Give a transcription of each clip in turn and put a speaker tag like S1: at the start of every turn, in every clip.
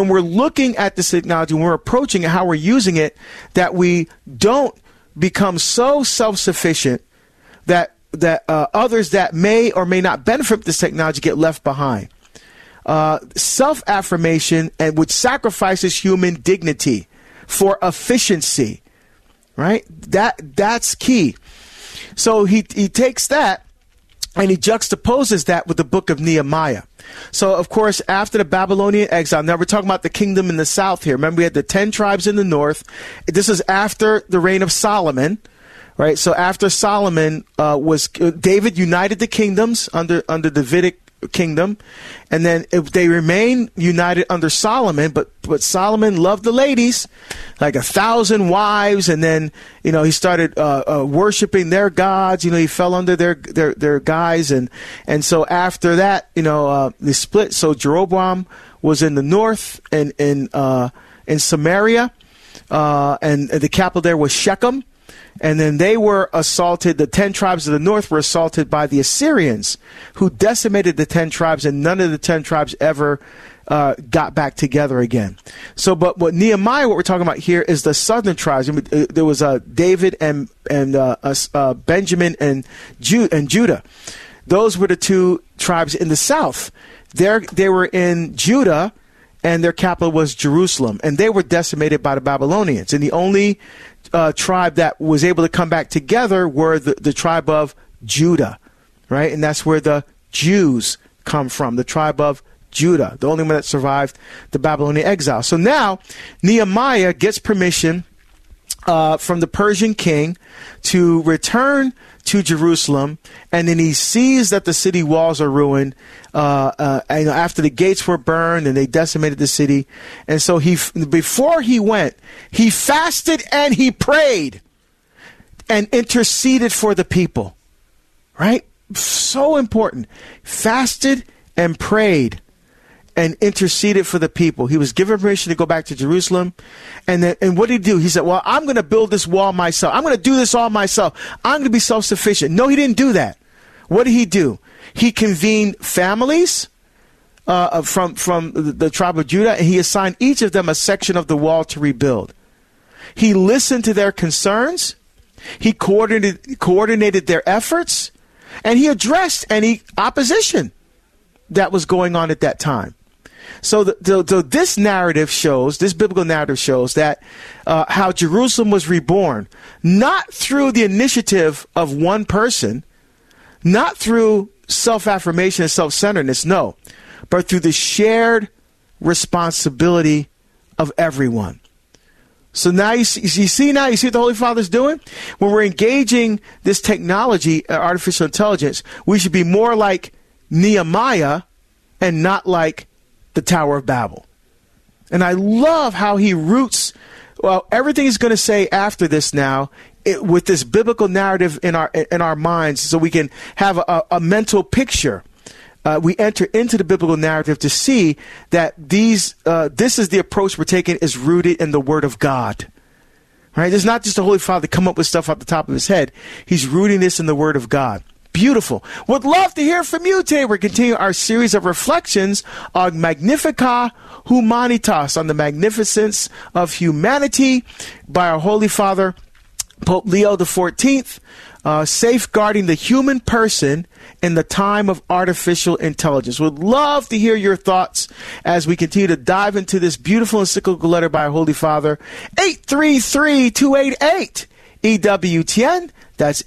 S1: when we're looking at this technology, when we're approaching it, how we're using it, that we don't become so self-sufficient that others that may or may not benefit from this technology get left behind. Self-affirmation, and which sacrifices human dignity for efficiency, right? That's key. So he takes that and he juxtaposes that with the book of Nehemiah. So, of course, after the Babylonian exile, now we're talking about the kingdom in the south here. Remember, we had the 10 tribes in the north. This is after the reign of Solomon, right? So after Solomon David united the kingdoms under Davidic kingdom, and then they remain united under Solomon, but Solomon loved the ladies, like 1,000 wives, and then he started worshiping their gods. He fell under their guise, and so after that they split. So Jeroboam was in the north and in Samaria, and the capital there was Shechem. And then they were assaulted. The 10 tribes of the north were assaulted by the Assyrians, who decimated the 10 tribes, and none of the 10 tribes ever got back together again. So, but what Nehemiah, what we're talking about here, is the southern tribes. There was David and Benjamin and Judah. Those were the two tribes in the south. They were in Judah, and their capital was Jerusalem, and they were decimated by the Babylonians. And the only tribe that was able to come back together were the tribe of Judah, right? And that's where the Jews come from, the tribe of Judah, the only one that survived the Babylonian exile. So now Nehemiah gets permission from the Persian king to return to Jerusalem, and then he sees that the city walls are ruined and after the gates were burned and they decimated the city. And so before he went, he fasted and he prayed and interceded for the people, right? So important. Fasted and prayed and interceded for the people. He was given permission to go back to Jerusalem. And what did he do? He said, well, I'm going to build this wall myself. I'm going to do this all myself. I'm going to be self-sufficient. No, he didn't do that. What did he do? He convened families from the tribe of Judah, and he assigned each of them a section of the wall to rebuild. He listened to their concerns. He coordinated their efforts, and he addressed any opposition that was going on at that time. So this narrative shows, this biblical narrative shows that how Jerusalem was reborn, not through the initiative of one person, not through self-affirmation and self-centeredness, no, but through the shared responsibility of everyone. So now you see what the Holy Father's doing? When we're engaging this technology, artificial intelligence, we should be more like Nehemiah and not like the Tower of Babel. And I love how he roots, everything he's going to say after this now, with this biblical narrative in our minds, so we can have a mental picture. We enter into the biblical narrative to see that this is the approach we're taking, is rooted in the Word of God. Right? It's not just the Holy Father come up with stuff off the top of his head. He's rooting this in the Word of God. Beautiful. Would love to hear from you today. We're continuing our series of reflections on Magnificat Humanitas, on the magnificence of humanity, by our Holy Father, Pope Leo XIV, safeguarding the human person in the time of artificial intelligence. Would love to hear your thoughts as we continue to dive into this beautiful encyclical letter by our Holy Father. 833-288 EWTN. That's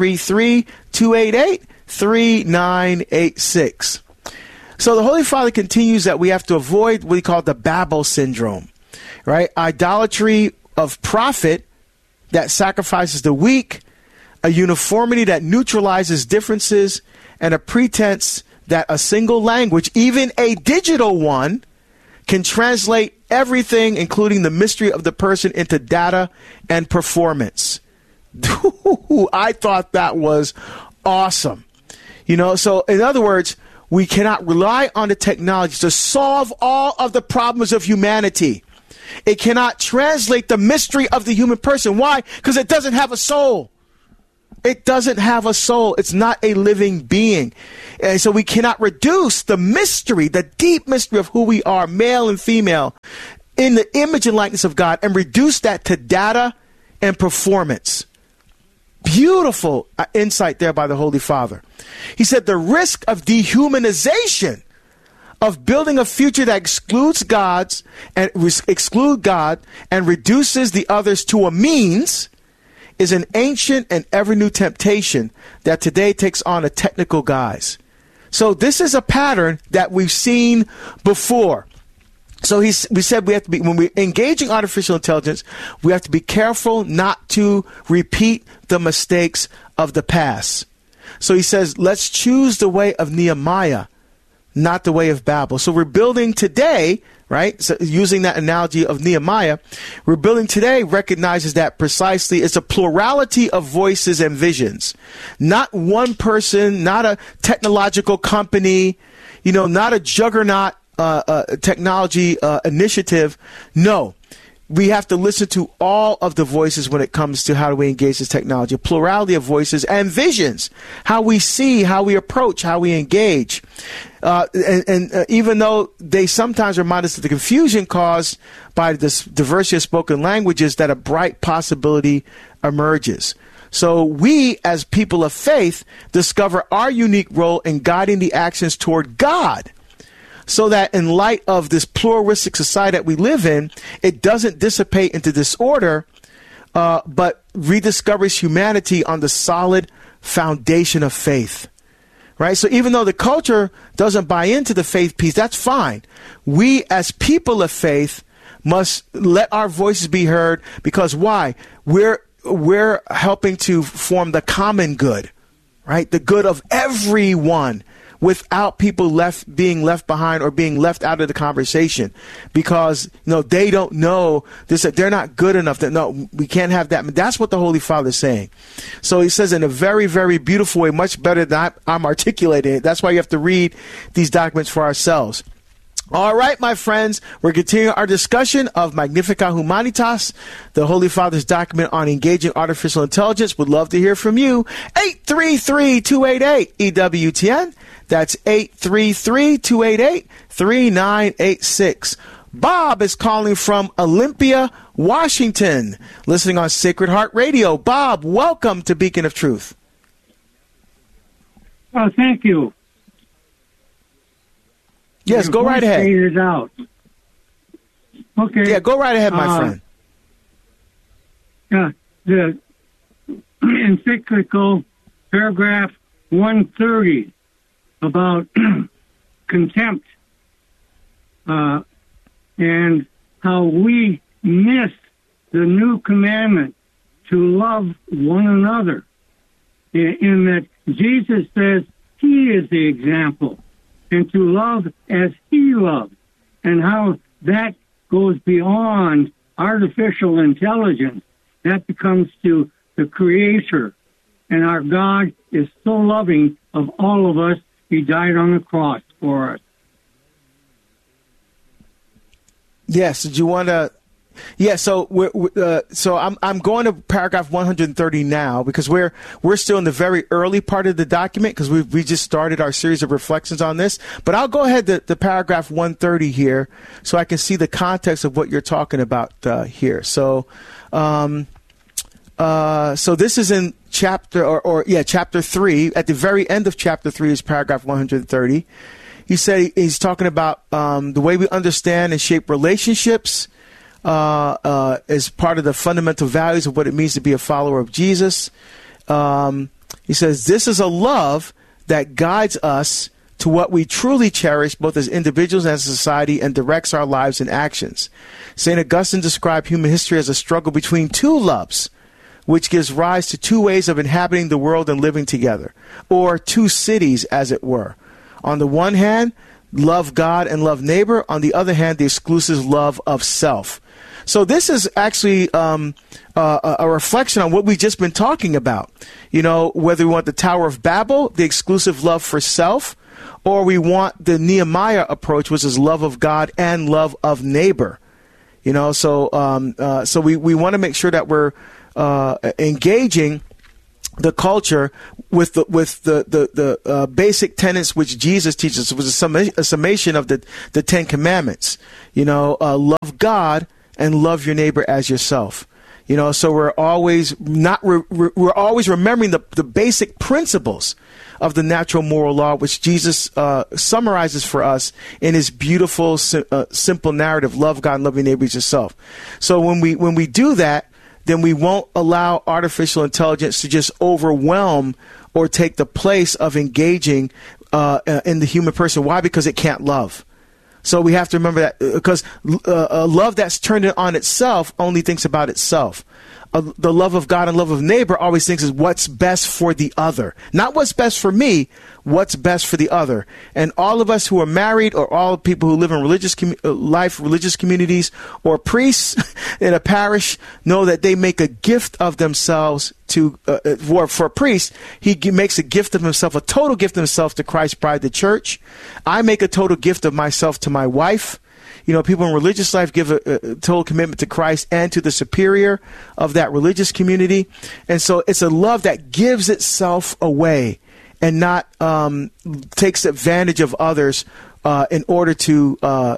S1: 833-288-3986. So the Holy Father continues that we have to avoid what he called the Babel syndrome, right? Idolatry of profit that sacrifices the weak, a uniformity that neutralizes differences, and a pretense that a single language, even a digital one, can translate everything, including the mystery of the person, into data and performance. I thought that was awesome. So in other words, we cannot rely on the technology to solve all of the problems of humanity. It cannot translate the mystery of the human person. Why? Because it doesn't have a soul. It doesn't have a soul. It's not a living being. And so we cannot reduce the mystery, the deep mystery of who we are, male and female, in the image and likeness of God, and reduce that to data and performance. Beautiful insight there by the Holy Father. He said the risk of dehumanization, of building a future that excludes God and reduces the others to a means, is an ancient and ever new temptation that today takes on a technical guise. So this is a pattern that we've seen before. So we said we have to be, when we're engaging artificial intelligence, we have to be careful not to repeat the mistakes of the past. So he says, let's choose the way of Nehemiah, not the way of Babel. So we're building today, right? So using that analogy of Nehemiah, we're building today recognizes that precisely it's a plurality of voices and visions. Not one person, not a technological company, not a juggernaut technology initiative. No, we have to listen to all of the voices when it comes to how do we engage this technology. A plurality of voices and visions, how we see, how we approach, how we engage. And even though they sometimes remind us of the confusion caused by this diversity of spoken languages, that a bright possibility emerges. So we, as people of faith, discover our unique role in guiding the actions toward God, so that in light of this pluralistic society that we live in, it doesn't dissipate into disorder, but rediscovers humanity on the solid foundation of faith. Right? So even though the culture doesn't buy into the faith piece, that's fine. We, as people of faith, must let our voices be heard, because why? We're helping to form the common good, right? The good of everyone, without people being left behind or being left out of the conversation, because they don't know this, that they're not good enough. No, we can't have that. That's what the Holy Father is saying. So he says in a very, very beautiful way, much better than I'm articulating it. That's why you have to read these documents for ourselves. All right, my friends, we're continuing our discussion of Magnificat Humanitas, the Holy Father's document on engaging artificial intelligence. Would love to hear from you. 833-288-EWTN. That's 833-288-3986. Bob is calling from Olympia, Washington, listening on Sacred Heart Radio. Bob, welcome to Beacon of Truth.
S2: Oh, thank you.
S1: Yes, go right ahead.
S2: It out. Okay.
S1: Yeah, go right ahead, my friend.
S2: Yeah, the encyclical paragraph 130 about contempt and how we miss the new commandment to love one another, in that Jesus says he is the example, and to love as he loved, and how that goes beyond artificial intelligence. That becomes to the Creator. And our God is so loving of all of us, he died on the cross for us.
S1: Yes, did you want to... Yeah, so I'm going to paragraph 130 now, because we're still in the very early part of the document, because we just started our series of reflections on this. But I'll go ahead to paragraph 130 here, so I can see the context of what you're talking about here. So this is in chapter chapter 3. At the very end of chapter 3 is paragraph 130. He said he's talking about the way we understand and shape relationships. As part of the fundamental values of what it means to be a follower of Jesus. He says, this is a love that guides us to what we truly cherish, both as individuals and as a society, and directs our lives and actions. St. Augustine described human history as a struggle between two loves, which gives rise to two ways of inhabiting the world and living together, or two cities, as it were. On the one hand, love God and love neighbor. On the other hand, the exclusive love of self. So this is actually a reflection on what we've just been talking about. Whether we want the Tower of Babel, the exclusive love for self, or we want the Nehemiah approach, which is love of God and love of neighbor. So we want to make sure that we're engaging the culture with the basic tenets which Jesus teaches. It was a summation of the 10 Commandments. Love God and love your neighbor as yourself. So we're always we're always remembering the basic principles of the natural moral law, which Jesus summarizes for us in his beautiful, simple narrative: love God and love your neighbor as yourself. So when we do that, then we won't allow artificial intelligence to just overwhelm or take the place of engaging in the human person. Why? Because it can't love. So we have to remember that, because a love that's turned on itself only thinks about itself. The love of God and love of neighbor always thinks is what's best for the other. Not what's best for me, what's best for the other. And all of us who are married, or all people who live in religious communities, or priests in a parish, know that they make a gift of themselves to, for a priest, he makes a gift of himself, a total gift of himself to Christ's bride, the church. I make a total gift of myself to my wife. People in religious life give a total commitment to Christ and to the superior of that religious community. And so it's a love that gives itself away and not takes advantage of others in order to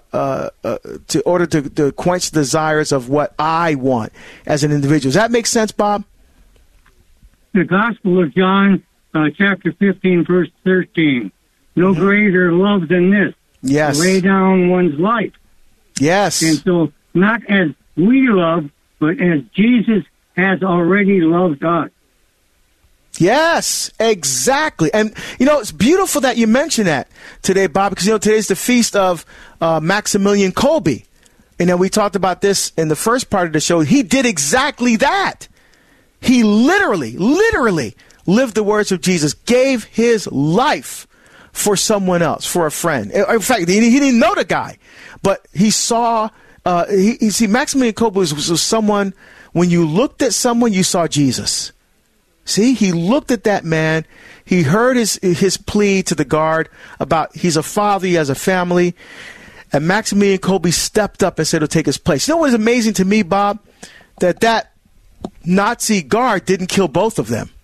S1: quench the desires of what I want as an individual. Does that make sense, Bob?
S2: The Gospel of John, chapter 15, verse 13. No greater love than this.
S1: Yes.
S2: To lay down one's life.
S1: Yes.
S2: And so not as we love, but as Jesus has already loved us.
S1: Yes, exactly. And, it's beautiful that you mention that today, Bob, because, today's the feast of Maximilian Kolbe. And we talked about this in the first part of the show. He did exactly that. He literally lived the words of Jesus, gave his life for someone else, for a friend. In fact, he didn't know the guy, but he saw, Maximilian Kolbe was someone, when you looked at someone, you saw Jesus. See, he looked at that man. He heard his plea to the guard about he's a father, he has a family. And Maximilian Kolbe stepped up and said he'll take his place. You know what is amazing to me, Bob? That Nazi guard didn't kill both of them.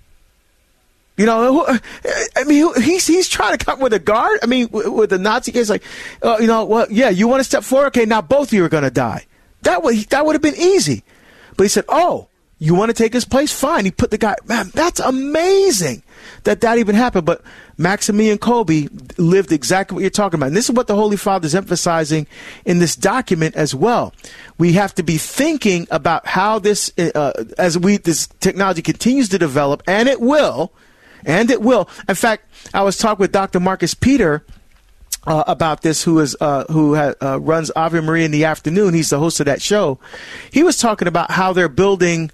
S1: He's trying to come with a guard. With the Nazi case, like, you want to step forward? Okay, now both of you are going to die. That would have been easy. But he said, oh, you want to take his place? Fine. He put the guy, man, that's amazing that even happened. But Maximilian Kolbe lived exactly what you're talking about. And this is what the Holy Father is emphasizing in this document as well. We have to be thinking about how this, this technology continues to develop, and it will. In fact, I was talking with Dr. Marcus Peter about this, who runs Ave Maria in the afternoon. He's the host of that show. He was talking about how they're building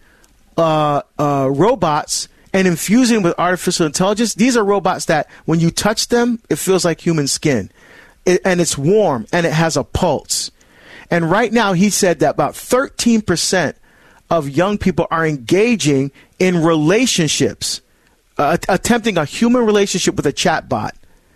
S1: robots and infusing with artificial intelligence. These are robots that when you touch them, it feels like human skin, and it's warm and it has a pulse. And right now, he said that about 13% of young people are engaging in relationships, attempting a human relationship with a chatbot.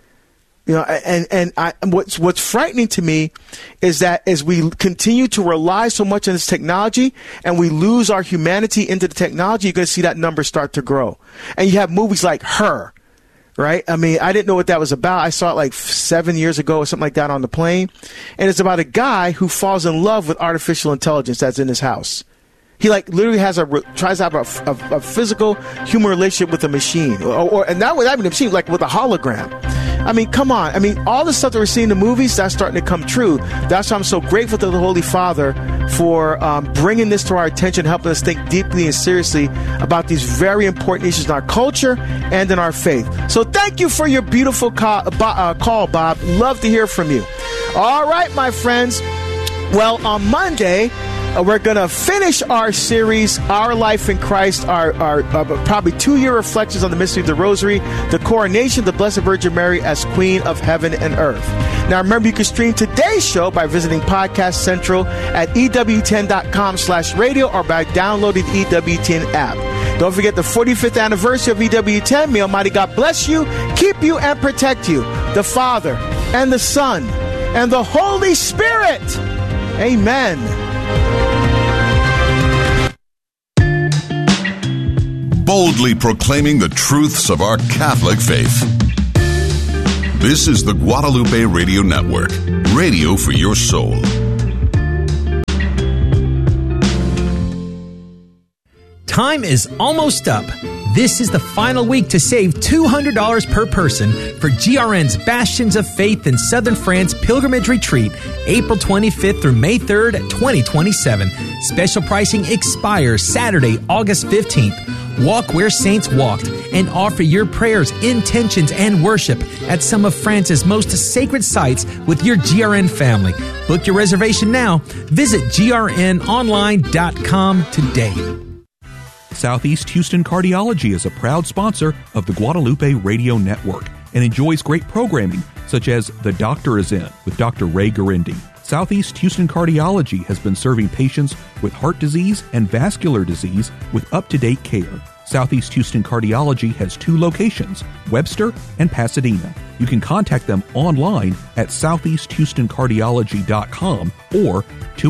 S1: What's frightening to me is that as we continue to rely so much on this technology and we lose our humanity into the technology, you're going to see that number start to grow. And you have movies like Her, right? I didn't know what that was about. I saw it like 7 years ago or something like that on the plane. And it's about a guy who falls in love with artificial intelligence that's in his house. He literally tries to have a physical human relationship with a machine, and not with having a machine, like with a hologram. Come on. All the stuff that we're seeing in the movies, that's starting to come true. That's why I'm so grateful to the Holy Father for bringing this to our attention, helping us think deeply and seriously about these very important issues in our culture and in our faith. So thank you for your beautiful call, Bob. Love to hear from you. All right, my friends. Well, on Monday, we're going to finish our series, Our Life in Christ, our probably 2-year reflections on the mystery of the Rosary, the coronation of the Blessed Virgin Mary as Queen of Heaven and Earth. Now, remember, you can stream today's show by visiting Podcast Central at EWTN.com/radio or by downloading the EWTN app. Don't forget the 45th anniversary of EWTN. May Almighty God bless you, keep you, and protect you. The Father, and the Son, and the Holy Spirit. Amen.
S3: boldly proclaiming the truths of our Catholic faith. This is the Guadalupe Radio Network, radio for your soul.
S4: Time is almost up. This is the final week to save $200 per person for GRN's Bastions of Faith in Southern France Pilgrimage Retreat, April 25th through May 3rd, 2027. Special pricing expires Saturday, August 15th. Walk where saints walked and offer your prayers, intentions, and worship at some of France's most sacred sites with your GRN family. Book your reservation now. Visit grnonline.com today.
S5: Southeast Houston Cardiology is a proud sponsor of the Guadalupe Radio Network and enjoys great programming such as The Doctor Is In with Dr. Ray Garindi. Southeast Houston Cardiology has been serving patients with heart disease and vascular disease with up-to-date care. Southeast Houston Cardiology has 2 locations, Webster and Pasadena. You can contact them online at southeasthoustancardiology.com or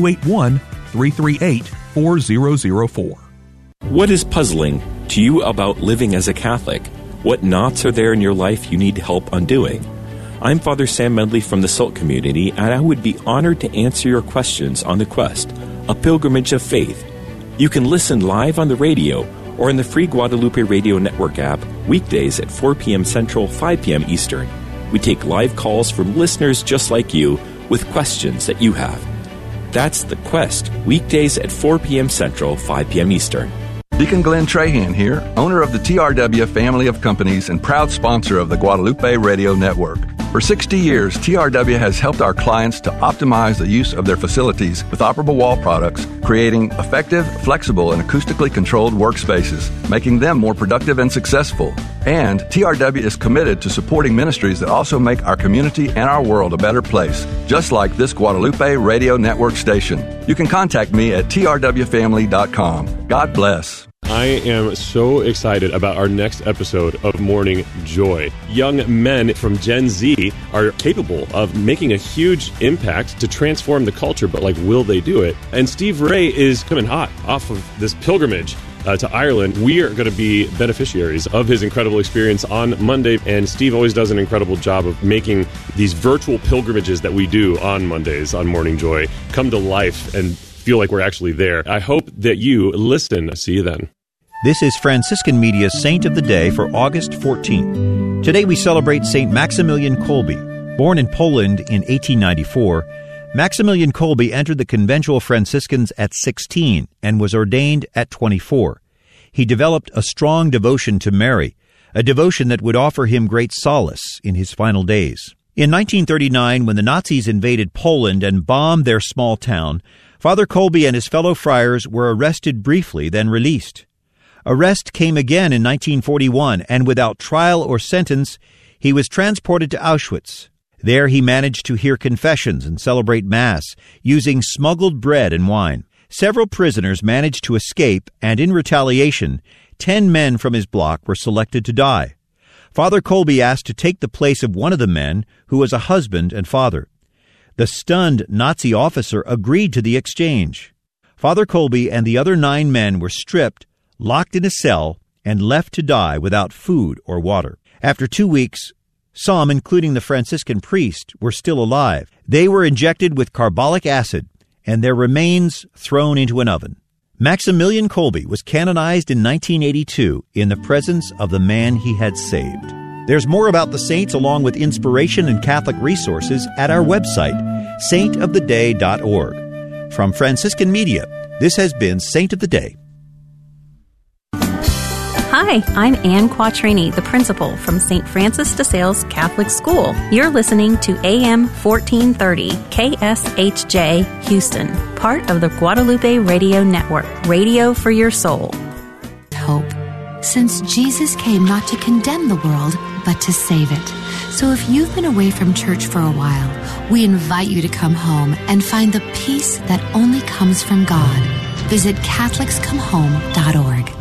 S5: 281-338-4004.
S6: What is puzzling to you about living as a Catholic? What knots are there in your life you need help undoing? I'm Father Sam Medley from the SALT community, and I would be honored to answer your questions on The Quest, a pilgrimage of faith. You can listen live on the radio or in the free Guadalupe Radio Network app weekdays at 4 p.m. Central, 5 p.m. Eastern. We take live calls from listeners just like you with questions that you have. That's The Quest, weekdays at 4 p.m. Central, 5 p.m. Eastern.
S7: Deacon Glenn Trahan here, owner of the TRW family of companies and proud sponsor of the Guadalupe Radio Network. For 60 years, TRW has helped our clients to optimize the use of their facilities with operable wall products, creating effective, flexible, and acoustically controlled workspaces, making them more productive and successful. And TRW is committed to supporting ministries that also make our community and our world a better place, just like this Guadalupe Radio Network station. You can contact me at trwfamily.com. God bless.
S8: I am so excited about our next episode of Morning Joy. Young men from Gen Z are capable of making a huge impact to transform the culture, but will they do it? And Steve Ray is coming hot off of this pilgrimage to Ireland. We are going to be beneficiaries of his incredible experience on Monday, and Steve always does an incredible job of making these virtual pilgrimages that we do on Mondays on Morning Joy come to life and feel like we're actually there. I hope that you listen. See you then.
S9: This is Franciscan Media's Saint of the Day for August 14th. Today we celebrate St. Maximilian Kolbe. Born in Poland in 1894, Maximilian Kolbe entered the conventual Franciscans at 16 and was ordained at 24. He developed a strong devotion to Mary, a devotion that would offer him great solace in his final days. In 1939, when the Nazis invaded Poland and bombed their small town, Father Kolbe and his fellow friars were arrested briefly, then released. Arrest came again in 1941, and without trial or sentence, he was transported to Auschwitz. There he managed to hear confessions and celebrate Mass, using smuggled bread and wine. Several prisoners managed to escape, and in retaliation, 10 men from his block were selected to die. Father Kolbe asked to take the place of one of the men, who was a husband and father. The stunned Nazi officer agreed to the exchange. Father Kolbe and the other 9 men were stripped, locked in a cell, and left to die without food or water. After 2 weeks, some, including the Franciscan priest, were still alive. They were injected with carbolic acid and their remains thrown into an oven. Maximilian Kolbe was canonized in 1982 in the presence of the man he had saved. There's more about the saints along with inspiration and Catholic resources at our website, saintoftheday.org. From Franciscan Media, this has been Saint of the Day.
S10: Hi, I'm Ann Quattrini, the principal from St. Francis de Sales Catholic School. You're listening to AM 1430 KSHJ Houston, part of the Guadalupe Radio Network, radio for your soul.
S11: Hope, since Jesus came not to condemn the world, but to save it. So if you've been away from church for a while, we invite you to come home and find the peace that only comes from God. Visit CatholicsComeHome.org.